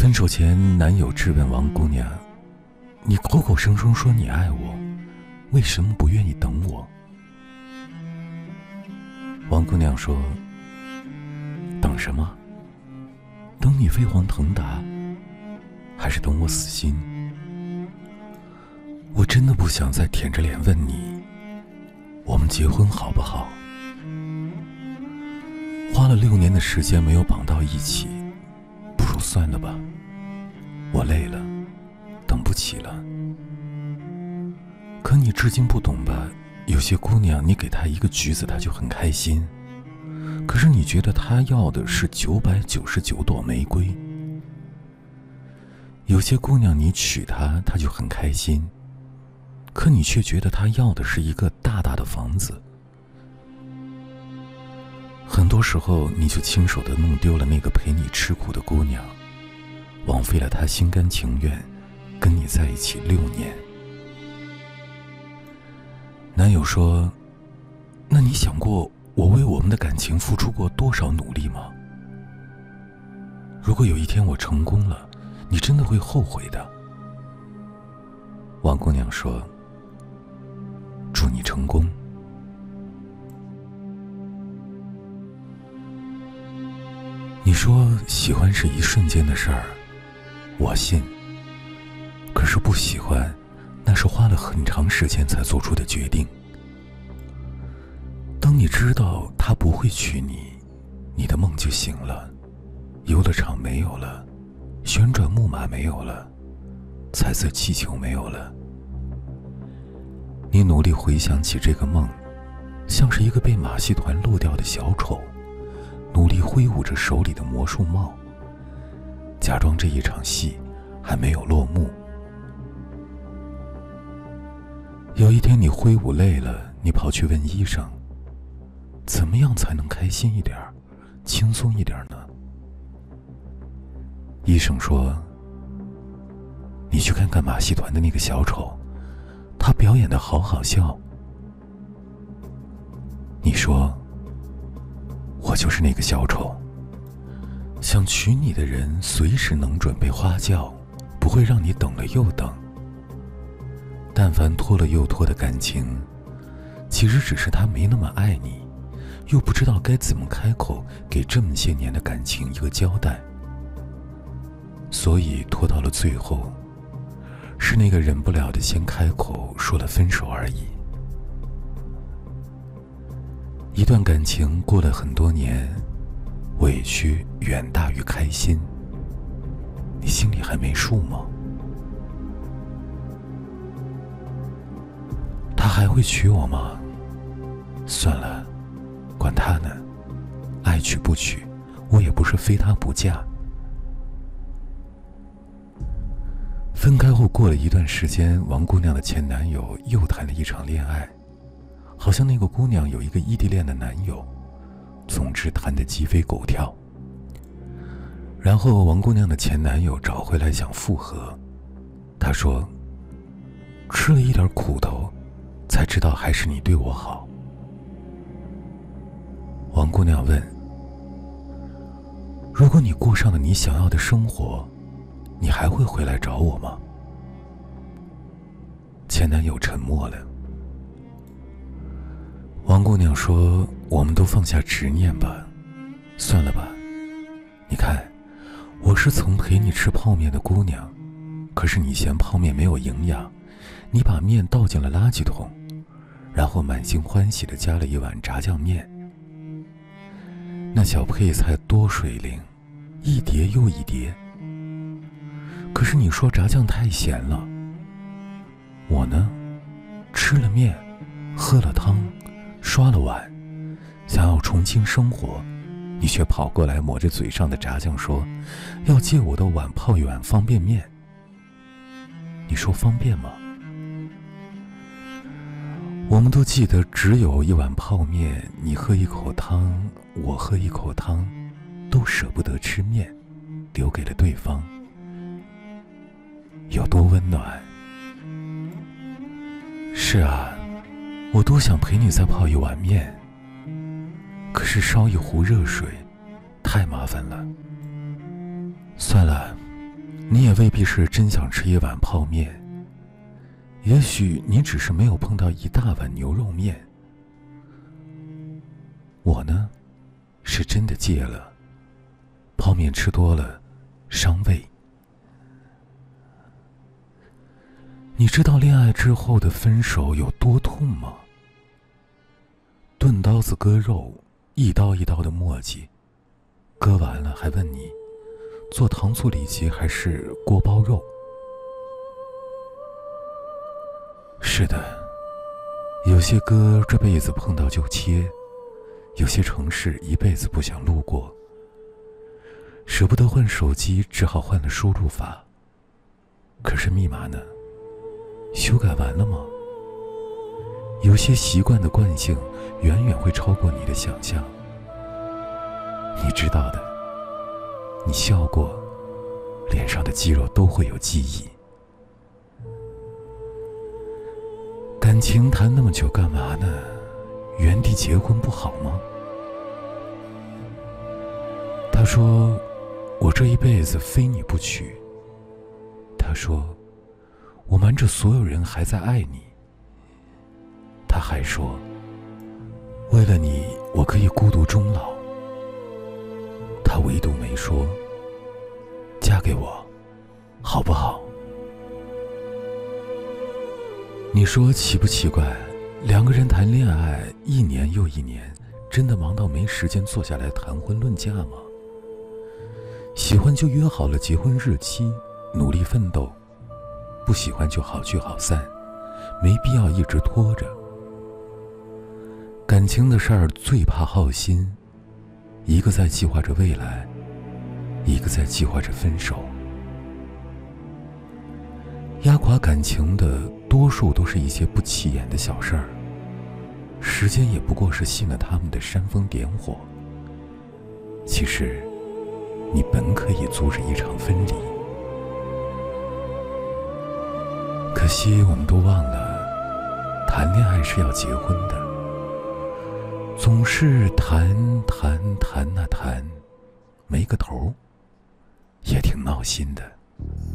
分手前，男友质问王姑娘：“你口口声声说你爱我，为什么不愿意等我？”王姑娘说：“等什么？等你飞黄腾达，还是等我死心？我真的不想再舔着脸问你，我们结婚好不好？花了6年的时间没有绑到一起，不如算了吧。我累了，等不起了。可你至今不懂吧？有些姑娘，你给她一个橘子，她就很开心。可是你觉得她要的是999朵玫瑰。有些姑娘，你娶她，她就很开心。可你却觉得她要的是一个大大的房子。很多时候，你就亲手的弄丢了那个陪你吃苦的姑娘，枉费了她心甘情愿跟你在一起6年。男友说：“那你想过我为我们的感情付出过多少努力吗？如果有一天我成功了，你真的会后悔的。”王姑娘说：“祝你成功。”你说喜欢是一瞬间的事儿，我信。可是不喜欢，那是花了很长时间才做出的决定。当你知道他不会娶你，你的梦就醒了，游乐场没有了，旋转木马没有了，彩色气球没有了。你努力回想起这个梦，像是一个被马戏团漏掉的小丑，努力挥舞着手里的魔术帽，假装这一场戏还没有落幕。有一天你挥舞累了，你跑去问医生，怎么样才能开心一点，轻松一点呢？医生说：“你去看看马戏团的那个小丑，他表演得好好笑。”你说：“我就是那个小丑，想娶你的人随时能准备花轿，不会让你等了又等。但凡拖了又拖的感情，其实只是他没那么爱你，又不知道该怎么开口给这么些年的感情一个交代，所以拖到了最后，是那个忍不了的先开口说了分手而已。”一段感情过了很多年，委屈远大于开心，你心里还没数吗？他还会娶我吗？算了，管他呢，爱娶不娶，我也不是非他不嫁。分开后过了一段时间，王姑娘的前男友又谈了一场恋爱，好像那个姑娘有一个异地恋的男友，总之谈得鸡飞狗跳。然后王姑娘的前男友找回来想复合，他说：“吃了一点苦头，才知道还是你对我好。”王姑娘问：“如果你过上了你想要的生活，你还会回来找我吗？”前男友沉默了。王姑娘说：“我们都放下执念吧，算了吧。你看，我是曾陪你吃泡面的姑娘，可是你嫌泡面没有营养，你把面倒进了垃圾桶，然后满心欢喜地加了一碗炸酱面。那小配菜多水灵，一碟又一碟。可是你说炸酱太咸了。我呢，吃了面，喝了汤，刷了碗，想要重新生活，你却跑过来抹着嘴上的炸酱说要借我的碗泡一碗方便面。你说方便吗？我们都记得只有一碗泡面，你喝一口汤，我喝一口汤，都舍不得吃面，留给了对方，有多温暖。是啊，我多想陪你再泡一碗面，可是烧一壶热水太麻烦了。算了， 你也未必是真想吃一碗泡面，也许你只是没有碰到一大碗牛肉面。我呢，是真的戒了，泡面吃多了，伤胃。你知道恋爱之后的分手有多痛吗？钝刀子割肉，一刀一刀的磨叽，割完了还问你做糖醋里脊还是锅包肉。是的，有些歌这辈子碰到就切，有些城市一辈子不想路过，舍不得换手机，只好换了输入法。可是密码呢？修改完了吗？有些习惯的惯性远远会超过你的想象。你知道的，你笑过，脸上的肌肉都会有记忆。感情谈那么久干嘛呢？原地结婚不好吗？他说我这一辈子非你不娶。他说我瞒着所有人还在爱你。他还说为了你我可以孤独终老。他唯独没说嫁给我好不好？你说奇不奇怪，两个人谈恋爱一年又一年，真的忙到没时间坐下来谈婚论嫁吗？喜欢就约好了结婚日期，努力奋斗，不喜欢就好聚好散，没必要一直拖着。感情的事儿最怕耗心，一个在计划着未来，一个在计划着分手。压垮感情的多数都是一些不起眼的小事儿，时间也不过是信了他们的煽风点火。其实你本可以阻止一场分离，可惜我们都忘了谈恋爱是要结婚的，总是谈没个头，也挺闹心的。